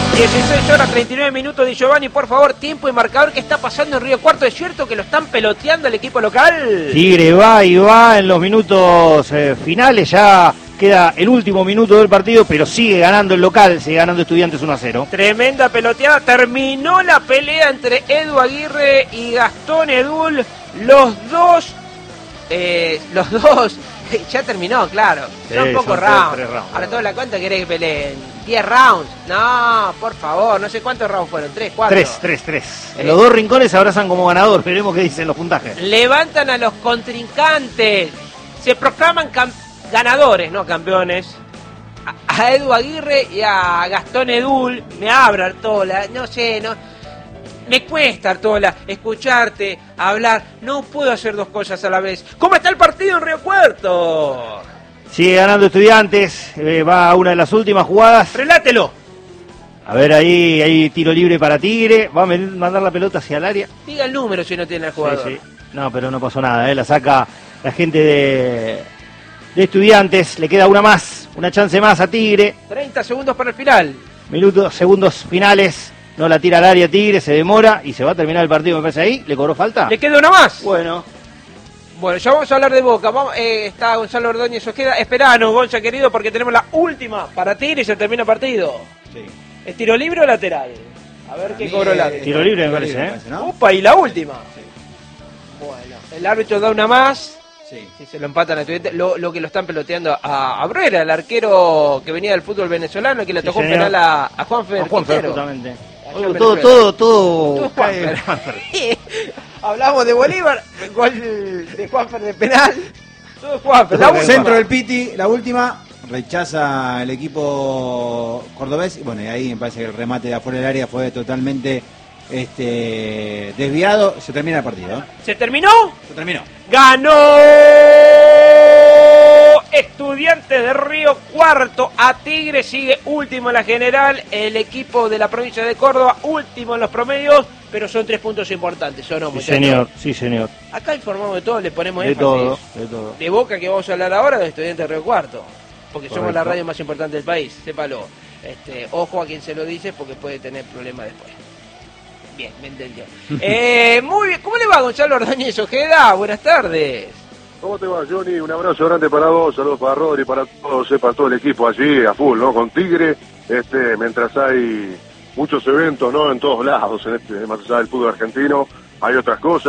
16:39 Di Giovanni, por favor, tiempo y marcador. ¿Qué está pasando en Río Cuarto? ¿Es cierto que lo están peloteando el equipo local? Tigre va y va en los minutos finales, ya queda el último minuto del partido, pero sigue ganando el local, sigue ganando Estudiantes 1-0. Tremenda peloteada, terminó la pelea entre Edu Aguirre y Gastón Edul, los dos, ya terminó, claro, son pocos rounds. Ahora toda la cuenta querés que peleen 10 rounds, no, por favor, no sé cuántos rounds fueron, 3, 4. 3. Los dos rincones se abrazan como ganador, veremos qué dicen los puntajes. Levantan a los contrincantes, se proclaman ganadores, no campeones. A Edu Aguirre y a Gastón Edul. Me abra, Artola, no sé, me cuesta, Artola, escucharte, hablar. No puedo hacer dos cosas a la vez. ¿Cómo está el partido en Río Cuarto? Sigue ganando Estudiantes, va a una de las últimas jugadas. Relátelo. A ver, ahí hay tiro libre para Tigre, va a mandar la pelota hacia el área. Diga el número si no tiene el jugador. Sí. No, pero no pasó nada, la saca la gente de Estudiantes, le queda una chance más a Tigre. 30 segundos para el final. Segundos finales, no la tira al área Tigre, se demora y se va a terminar el partido, me parece ahí. ¿Le cobró falta? ¿Le queda una más? Bueno, ya vamos a hablar de Boca. Está Gonzalo Ordóñez Ojeda. Esperanos, Gonza querido, porque tenemos la última para Tigre y se termina el partido. Sí. ¿Es tiro libre o lateral? A ver qué cobró el árbitro. Tiro libre me parece, ¿no? Upa, y la última. Sí. Bueno, el árbitro da una más. Sí. Si se lo empatan a Estudiantes, lo que lo están peloteando a Bruera, el arquero que venía del fútbol venezolano, que le tocó un penal a Juanfer Quintero. Justamente. Todo Juanfer. Hablamos de Bolívar, gol de Juanfer de penal. Todo Juanfer. Centro del Piti, la última, rechaza el equipo cordobés. Y bueno, y ahí me parece que el remate de afuera del área fue totalmente desviado. Se termina el partido. ¿Se terminó? Se terminó. ¡Ganó Estudiantes de Río Cuarto! A Tigre, sigue último en la general. El equipo de la provincia de Córdoba, último en los promedios. Pero son 3 puntos importantes, ¿o no, muchachos? Sí, señor. Acá informamos de todo, le ponemos de énfasis. De todo. De Boca, que vamos a hablar ahora, de Estudiantes de Río Cuarto. Porque Correcto. somos la radio más importante del país, sépalo. Ojo a quien se lo dice, porque puede tener problemas después. Bien, me entendió. Muy bien, ¿cómo le va, Gonzalo Ordóñez Ojeda? Buenas tardes. ¿Cómo te va, Johnny? Un abrazo grande para vos, saludos para Rodri, para todos, para todo el equipo allí, a full, ¿no? Con Tigre, mientras hay muchos eventos, ¿no? En todos lados, más allá del fútbol argentino, hay otras cosas.